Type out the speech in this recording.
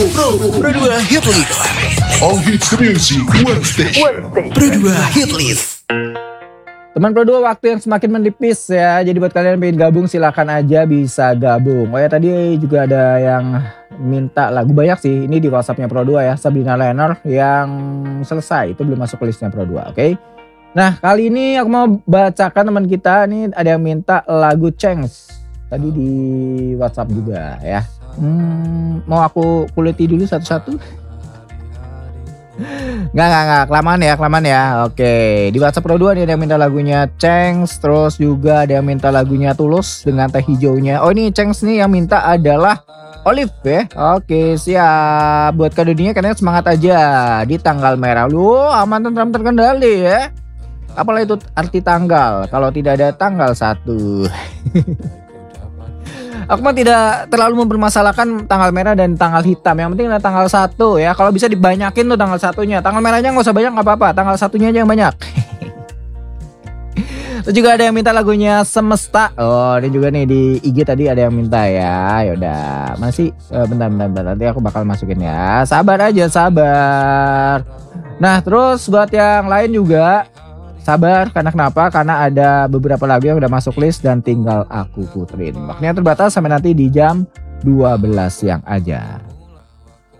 Pro 2 Hit List. All hits music, one station. Pro 2 Hit List. Teman Pro 2, waktu yang semakin menipis ya. Jadi buat kalian yang pengen gabung silakan aja bisa gabung. Oh ya, tadi juga ada yang minta lagu banyak sih. Ini di WhatsAppnya Pro 2 ya. Sabrina Lenor yang selesai. Itu belum masuk ke listnya Pro 2, oke? Nah, kali ini aku mau bacakan teman kita. Ini ada yang minta lagu Change. Tadi di WhatsApp juga ya. Mau aku kuliti dulu satu-satu? Nggak, kelamaan ya. Oke, di WhatsApp Pro 2 nih ada yang minta lagunya Cengs, terus juga ada yang minta lagunya Tulus dengan teh hijaunya. Oh, ini Cengs nih yang minta adalah Olive ya. Oke, siap. Buat kado dunia kalian semangat aja di tanggal merah. Lu aman tentram terkendali ya. Apalah itu arti tanggal kalau tidak ada tanggal 1. Aku mah tidak terlalu mempermasalahkan tanggal merah dan tanggal hitam. Yang penting ada tanggal 1 ya. Kalau bisa dibanyakin tuh tanggal 1-nya. Tanggal merahnya gak usah banyak gak apa-apa. Tanggal 1-nya aja yang banyak. Terus juga ada yang minta lagunya Semesta. Oh, ini juga nih di IG tadi ada yang minta ya. Yaudah. Masih bentar. Nanti aku bakal masukin ya. Sabar aja, sabar. Nah, terus buat yang lain juga sabar, karena kenapa? Karena ada beberapa lagu yang udah masuk list dan tinggal aku puterin. Waktunya terbatas sampai nanti di jam 12 siang aja.